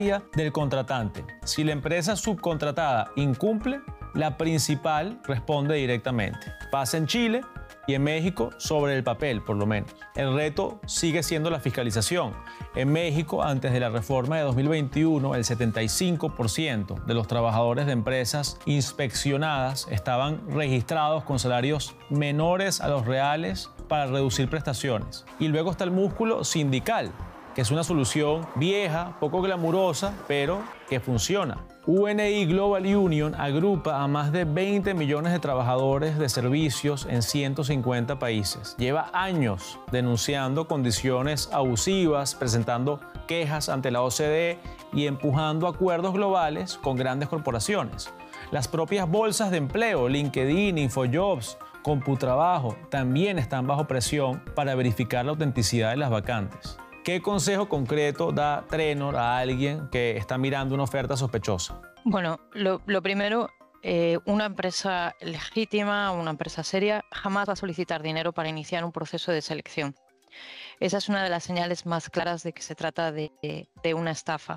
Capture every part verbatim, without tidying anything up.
del contratante. Si la empresa subcontratada incumple, la principal responde directamente. Pasa en Chile y en México sobre el papel, por lo menos. El reto sigue siendo la fiscalización. En México, antes de la reforma de dos mil veintiuno, el setenta y cinco por ciento de los trabajadores de empresas inspeccionadas estaban registrados con salarios menores a los reales para reducir prestaciones. Y luego está el músculo sindical, que es una solución vieja, poco glamurosa, pero que funciona. U N I Global Union agrupa a más de veinte millones de trabajadores de servicios en ciento cincuenta países. Lleva años denunciando condiciones abusivas, presentando quejas ante la O C D E y empujando acuerdos globales con grandes corporaciones. Las propias bolsas de empleo, LinkedIn, InfoJobs, CompuTrabajo, también están bajo presión para verificar la autenticidad de las vacantes. ¿Qué consejo concreto da Trenor a alguien que está mirando una oferta sospechosa? Bueno, lo, lo primero, eh, una empresa legítima, una empresa seria, jamás va a solicitar dinero para iniciar un proceso de selección. Esa es una de las señales más claras de que se trata de, de, de una estafa.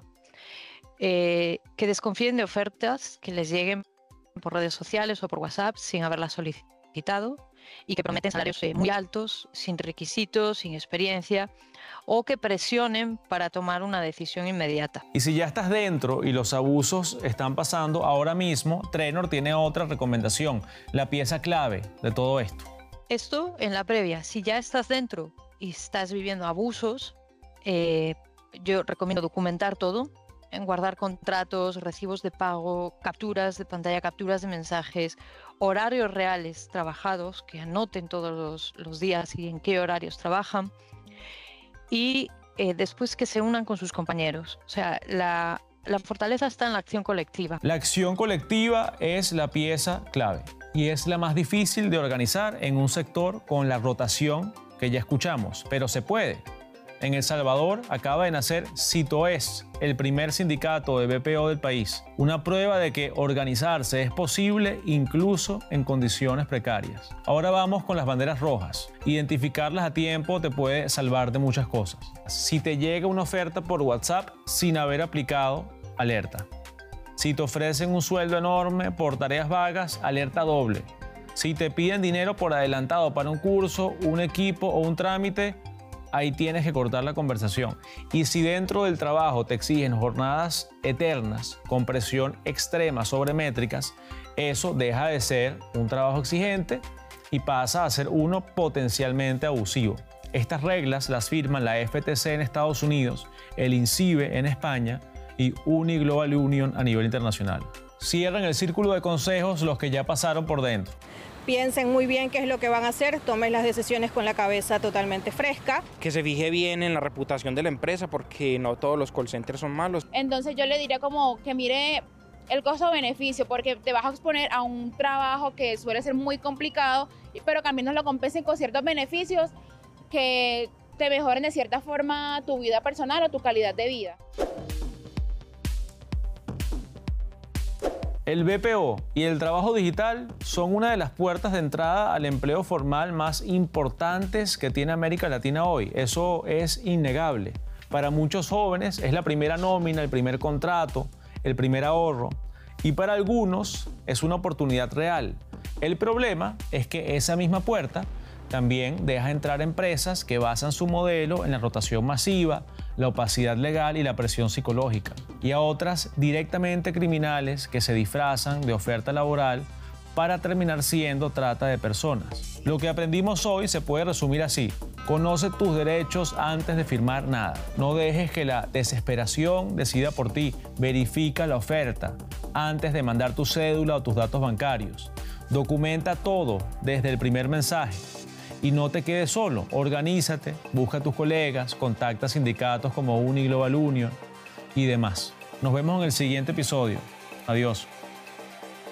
Eh, que desconfíen de ofertas que les lleguen por redes sociales o por WhatsApp sin haberlas solicitado y que prometen salarios eh, muy altos, sin requisitos, sin experiencia, o que presionen para tomar una decisión inmediata. Y si ya estás dentro y los abusos están pasando ahora mismo, Trenor tiene otra recomendación, la pieza clave de todo esto. Esto en la previa. Si ya estás dentro y estás viviendo abusos, eh, yo recomiendo documentar todo, en guardar contratos, recibos de pago, capturas de pantalla, capturas de mensajes, horarios reales trabajados, que anoten todos los, los días y en qué horarios trabajan, y eh, después que se unan con sus compañeros. O sea, la, la fortaleza está en la acción colectiva. La acción colectiva es la pieza clave y es la más difícil de organizar en un sector con la rotación que ya escuchamos, pero se puede. En El Salvador acaba de nacer Citoes, el primer sindicato de B P O del país. Una prueba de que organizarse es posible incluso en condiciones precarias. Ahora vamos con las banderas rojas. Identificarlas a tiempo te puede salvar de muchas cosas. Si te llega una oferta por WhatsApp sin haber aplicado, alerta. Si te ofrecen un sueldo enorme por tareas vagas, alerta doble. Si te piden dinero por adelantado para un curso, un equipo o un trámite, ahí tienes que cortar la conversación. Y si dentro del trabajo te exigen jornadas eternas con presión extrema sobre métricas, eso deja de ser un trabajo exigente y pasa a ser uno potencialmente abusivo. Estas reglas las firman la F T C en Estados Unidos, el INCIBE en España y U N I Global Union a nivel internacional. Cierran el círculo de consejos los que ya pasaron por dentro. Piensen muy bien qué es lo que van a hacer, tomen las decisiones con la cabeza totalmente fresca. Que se fije bien en la reputación de la empresa porque no todos los call centers son malos. Entonces yo le diría como que mire el costo-beneficio porque te vas a exponer a un trabajo que suele ser muy complicado, pero también nos lo compensen con ciertos beneficios que te mejoren de cierta forma tu vida personal o tu calidad de vida. El B P O y el trabajo digital son una de las puertas de entrada al empleo formal más importantes que tiene América Latina hoy. Eso es innegable. Para muchos jóvenes es la primera nómina, el primer contrato, el primer ahorro. Y para algunos es una oportunidad real. El problema es que esa misma puerta también deja entrar empresas que basan su modelo en la rotación masiva, la opacidad legal y la presión psicológica, y a otras directamente criminales que se disfrazan de oferta laboral para terminar siendo trata de personas. Lo que aprendimos hoy se puede resumir así: conoce tus derechos antes de firmar nada. No dejes que la desesperación decida por ti. Verifica la oferta antes de mandar tu cédula o tus datos bancarios. Documenta todo desde el primer mensaje. Y no te quedes solo, organízate, busca a tus colegas, contacta sindicatos como U N I Global Union y demás. Nos vemos en el siguiente episodio. Adiós.